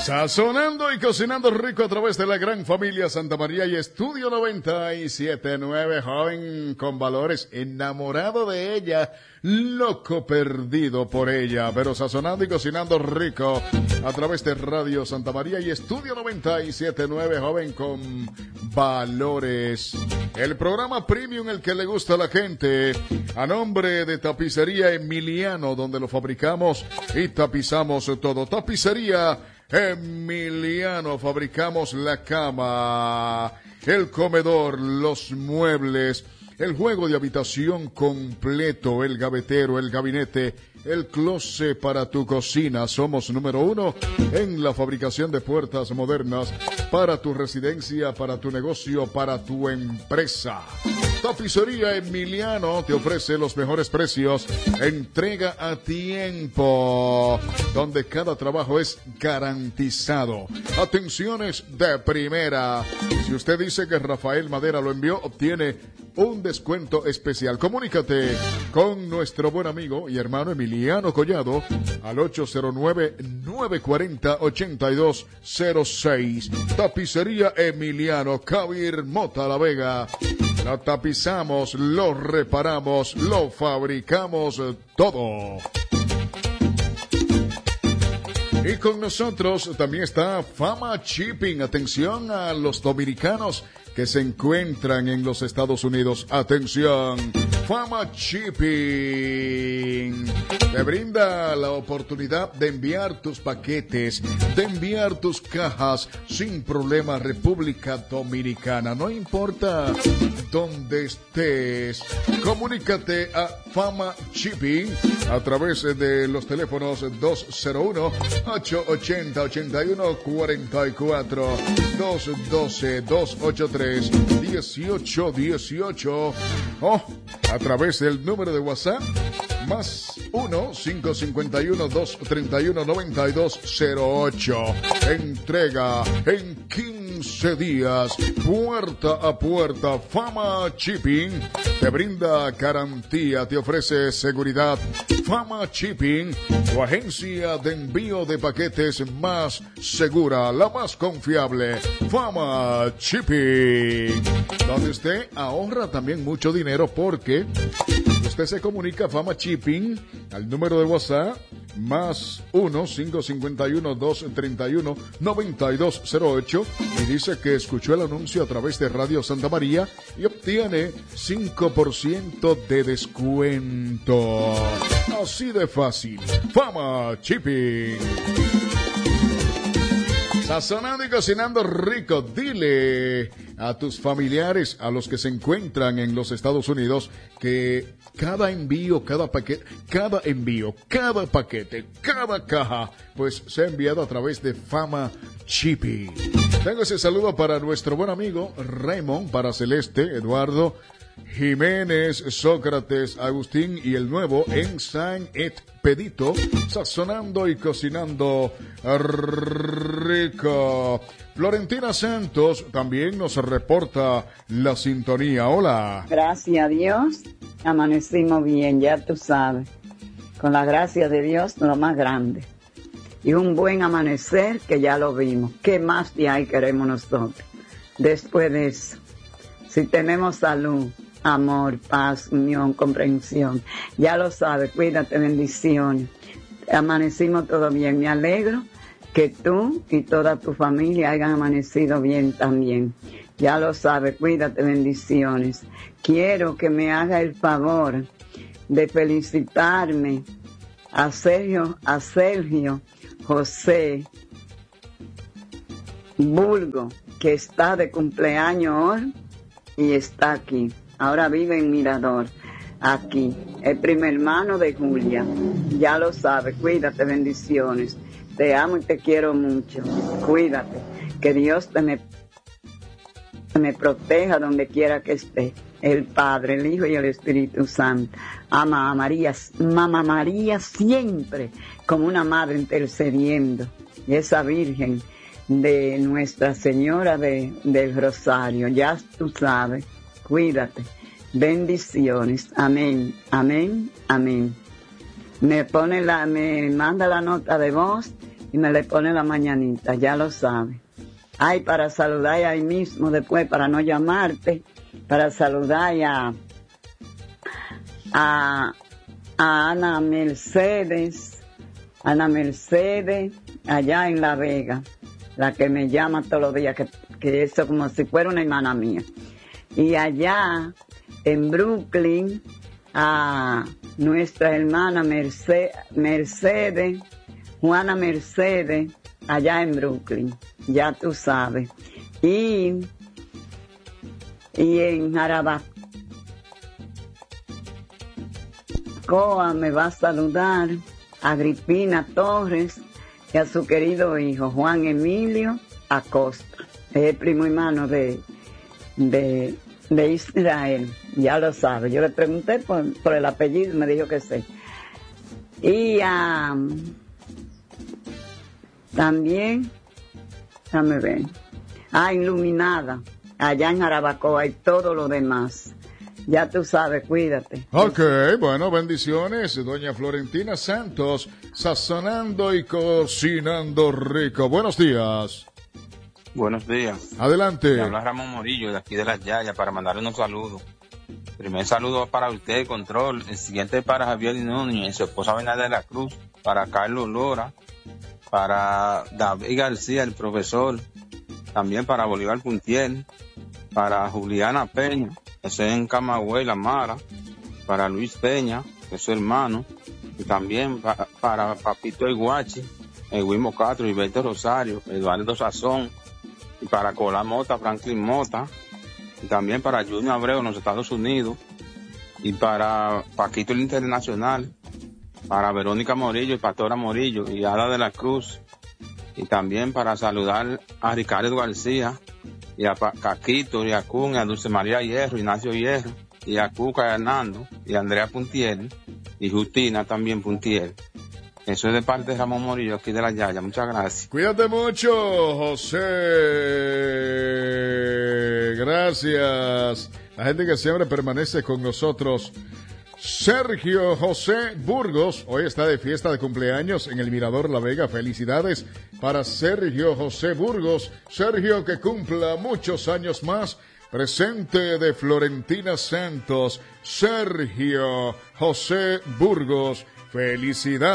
Sazonando y cocinando rico a través de la gran familia Santa María y Estudio 97.9, joven con valores, enamorado de ella, loco perdido por ella, pero sazonando y cocinando rico a través de Radio Santa María y Estudio 97.9, joven con valores. El programa premium, el que le gusta a la gente, a nombre de Tapicería Emiliano, donde lo fabricamos y tapizamos todo. Tapicería Emiliano, fabricamos la cama, el comedor, los muebles, el juego de habitación completo, el gavetero, el gabinete, el closet para tu cocina. Somos número 1 en la fabricación de puertas modernas para tu residencia, para tu negocio, para tu empresa. Tapicería Emiliano te ofrece los mejores precios, entrega a tiempo, donde cada trabajo es garantizado. Atenciones de primera. Si usted dice que Rafael Madera lo envió, obtiene un descuento especial. Comunícate con nuestro buen amigo y hermano Emiliano Collado al 809-940-8206. Tapicería Emiliano, Cabir Mota La Vega. Lo tapizamos, lo reparamos, lo fabricamos todo. Y con nosotros también está Fama Shipping. Atención a los dominicanos que se encuentran en los Estados Unidos. Atención, Fama Shipping te brinda la oportunidad de enviar tus paquetes, de enviar tus cajas sin problema a República Dominicana. No importa dónde estés, comunícate a Fama Shipping a través de los teléfonos 201-880-8144, 212-283-1818, o a través del número de WhatsApp más 1-551-231-9208. Entrega en 15 días, puerta a puerta. Fama Shipping te brinda garantía, te ofrece seguridad. Fama Shipping, tu agencia de envío de paquetes más segura, la más confiable. Fama Shipping, donde usted ahorra también mucho dinero, porque usted se comunica a Fama Shipping al número de WhatsApp más 1-551-231-9208 y dice que escuchó el anuncio a través de Radio Santa María y obtiene 5% de descuento. Así de fácil. Fama Shipping. Sazonando y cocinando rico. Dile a tus familiares, a los que se encuentran en los Estados Unidos, que cada envío, cada paquete, cada caja, pues se ha enviado a través de Fama Shipping. Tengo ese saludo para nuestro buen amigo Raymond, para Celeste, Eduardo, Jiménez, Sócrates, Agustín y el nuevo en San Expedito, sazonando y cocinando rico. Florentina Santos también nos reporta la sintonía. Hola. Gracias a Dios, amanecimos bien, ya tú sabes. Con la gracia de Dios, lo más grande. Y un buen amanecer que ya lo vimos. ¿Qué más de ahí queremos nosotros? Después de eso, si tenemos salud, amor, paz, unión, comprensión, ya lo sabes, cuídate, bendiciones. Amanecimos todo bien, me alegro que tú y toda tu familia hayan amanecido bien también. Ya lo sabes, cuídate, bendiciones. Quiero que me haga el favor de felicitarme a Sergio José Bulgo, que está de cumpleaños hoy y está aquí. Ahora vive en Mirador, aquí. El primer hermano de Julia. Ya lo sabes, cuídate, bendiciones. Te amo y te quiero mucho. Cuídate. Que Dios me proteja donde quiera que esté. El Padre, el Hijo y el Espíritu Santo. Ama a María, Mamá María siempre como una madre intercediendo. Y esa Virgen de Nuestra Señora del Rosario. Ya tú sabes. Cuídate. Bendiciones. Amén. Amén. Amén. Me manda la nota de voz y y me le pone la mañanita, ya lo sabe. Ay, para saludar ahí mismo después, para no llamarte, para saludar a Ana Mercedes, allá en La Vega, la que me llama todos los días, que eso como si fuera una hermana mía. Y allá en Brooklyn, a nuestra hermana Mercedes, Juana Mercedes, allá en Brooklyn, ya tú sabes. Y en Jarabacoa me va a saludar Agripina Torres y a su querido hijo Juan Emilio Acosta, es el primo hermano de Israel, ya lo sabe. Yo le pregunté por el apellido y me dijo que sí. Y también, déjame ver, Iluminada, allá en Jarabacoa y todo lo demás. Ya tú sabes, cuídate. Ok, bueno, bendiciones, doña Florentina Santos, sazonando y cocinando rico. Buenos días. Buenos días. Adelante. Me habla Ramón Morillo, de aquí de Las Yayas, para mandarle unos saludos. Primer saludo para usted, Control. El siguiente para Javier Núñez, su esposa Bernarda de la Cruz. Para Carlos Lora. Para David García, el profesor. También para Bolívar Puntiel. Para Juliana Peña, que es en Camagüey, La Mara. Para Luis Peña, que es su hermano. Y también para Papito Iguachi, Edwin Castro, Hilberto Rosario, Eduardo Sazón. Y para Colá Mota, Franklin Mota. Y también para Junior Abreu en los Estados Unidos. Y para Paquito el Internacional. Para Verónica Morillo y Pastora Morillo y Ada de la Cruz. Y también para saludar a Ricardo García y a Caquito y a Kun y a Dulce María Hierro, Ignacio Hierro y a Cuca y a Hernando y a Andrea Puntiel y Justina también Puntiel. Eso es de parte de Ramón Morillo, aquí de La Yaya. Muchas gracias. Cuídate mucho, José. Gracias. La gente que siempre permanece con nosotros. Sergio José Burgos, hoy está de fiesta de cumpleaños en el Mirador La Vega. Felicidades para Sergio José Burgos. Sergio, que cumpla muchos años más. Presente de Florentina Santos. Sergio José Burgos. Felicidades.